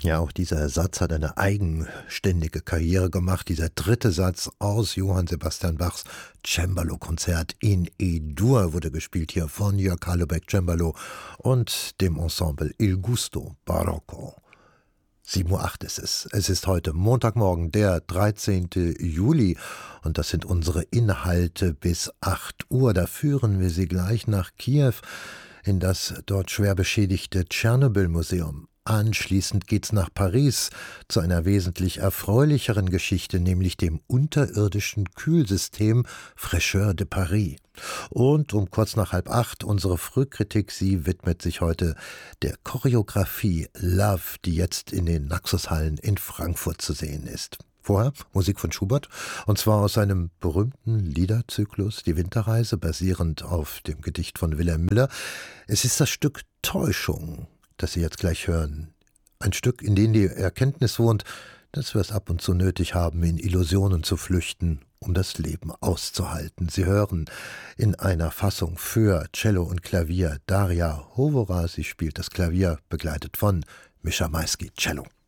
Ja, auch dieser Satz hat eine eigenständige Karriere gemacht. Dieser dritte Satz aus Johann Sebastian Bachs Cembalo-Konzert in E-Dur wurde gespielt hier von Jörg Halobeck Cembalo und dem Ensemble Il Gusto Barocco. 7:08 Uhr ist es. Es ist heute Montagmorgen, der 13. Juli und das sind unsere Inhalte bis 8 Uhr. Da führen wir Sie gleich nach Kiew in das dort schwer beschädigte Tschernobyl-Museum. Anschließend geht's nach Paris zu einer wesentlich erfreulicheren Geschichte, nämlich dem unterirdischen Kühlsystem Fraîcheur de Paris. Und um kurz nach 7:30 unsere Frühkritik, sie widmet sich heute der Choreografie Love, die jetzt in den Naxos-Hallen in Frankfurt zu sehen ist. Vorher Musik von Schubert, und zwar aus seinem berühmten Liederzyklus Die Winterreise, basierend auf dem Gedicht von Wilhelm Müller. Es ist das Stück Täuschung, das Sie jetzt gleich hören. Ein Stück, in dem die Erkenntnis wohnt, dass wir es ab und zu nötig haben, in Illusionen zu flüchten, um das Leben auszuhalten. Sie hören in einer Fassung für Cello und Klavier Daria Hovora. Sie spielt das Klavier, begleitet von Mischa Maisky, Cello.